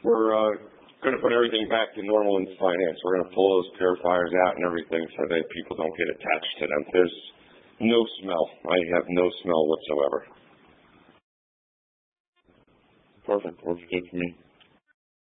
We're going to put everything back to normal in finance. We're going to pull those purifiers out and everything so that people don't get attached to them. There's no smell. I have no smell whatsoever. Perfect. Works good for me.